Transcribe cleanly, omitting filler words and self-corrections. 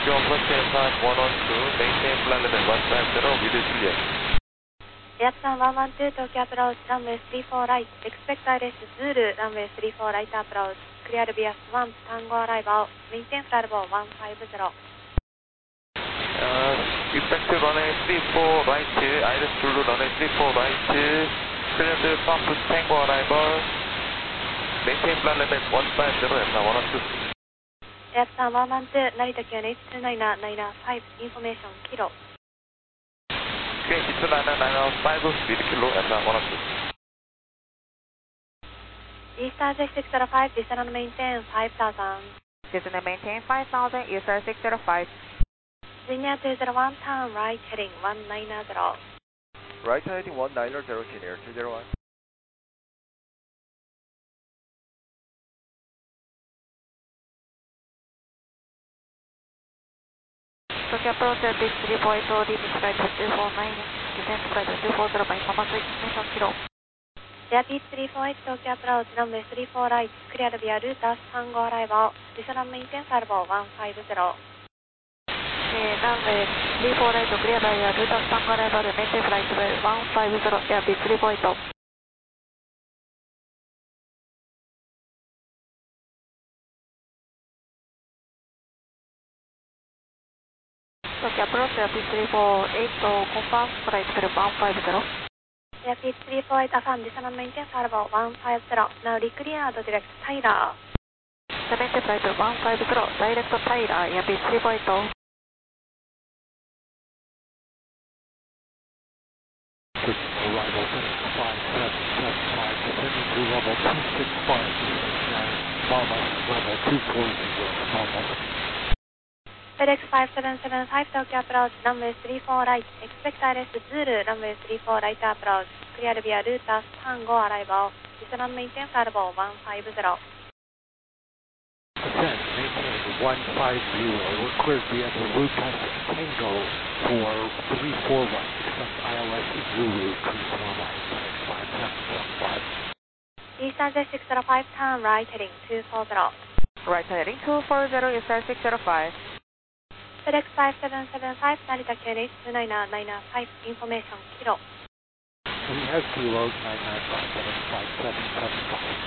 your approach aircraft 112, maintain flight level 150 with Juliet. Japan 112 Tokyo approach, runway 34 right, expect ILS Zulu, runway 34 right approach, clear via Swan, Tango arrival, maintain flight level 150. Effective runway 34 right, ILS Zulu, runway 34 right, clear the pump Tango arrival, maintain flight level 150, Japan 112. Japan 112, Narita QNH 29995, information, kilo. QNH 29995, with kilo, Japan 112. Eastern 605, descend and maintain 5000. Descend and maintain 5000, Eastern 605. Linear 201, turn right heading 190. Right heading 190, Kinnear 201. Tokyo approach at 3.0, deep flight 249, descent flight 240 by Mamatsu, information, kilo. Rapid 348 Tokyo approach, runway 34 right, clear via Rutas, Tango arrival, descend and maintain flight level 150. Runway 34 right, clear via Rutas, Tango arrival, maintain flight level 150, Rapid 348. Tokyo approach, Rapid 348, confirm, flight level 150. Rapid 348 affirm, descend and maintain flight level 150. Now recleared direct Tyler. Maintain flight level 150, direct Tyler, Rapid 348. Arrival FedEx 5775, descending to level 265, Mama, level 240, Mama. FedEx 5775 Tokyo approach, runway 34 right, expect ILS Zulu, runway 34 right approach, clear via Rutas, Tango arrival, descend and maintain flight level 150. Ascend, maintain 150, we're cleared via the Rutas Tango for 34 right, expect ILS Zulu, cruise normal, FedEx 5775. Eastern 605, turn right heading 240. Right heading 240, Eastern 605. FedEx 5775, Narita QNH 29995, information, kilo. We have kilo 995, FedEx 5775.